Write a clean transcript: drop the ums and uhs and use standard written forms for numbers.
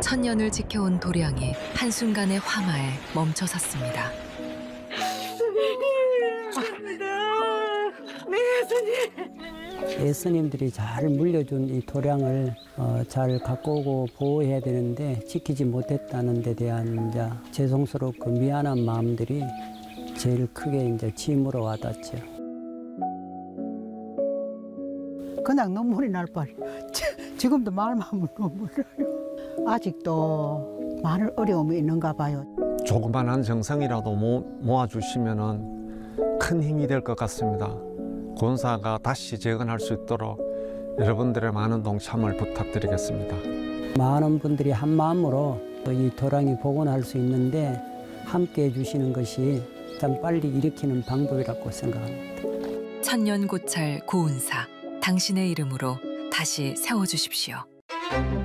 천년을 지켜온 도량이 한순간의 화마에 멈춰 섰습니다. 예수님들이 잘 물려준 이 도량을 잘 갖고 오고 보호해야 되는데 지키지 못했다는 데 대한 이제 죄송스럽고 미안한 마음들이 제일 크게 이제 짐으로 와닿죠. 그냥 눈물이 날 뻔. 지금도 말만 하면 눈물 나요. 아직도 많은 어려움이 있는가 봐요. 조그만한 정성이라도 모아주시면 큰 힘이 될 것 같습니다. 권사가 다시 재건할 수 있도록 여러분들의 많은 동참을 부탁드리겠습니다. 많은 분들이 한 마음으로 이 도량이 복원할 수 있는데 함께 해주시는 것이 참 빨리 일으키는 방법이라고 생각합니다. 천년 고찰 고운사, 당신의 이름으로 다시 세워주십시오.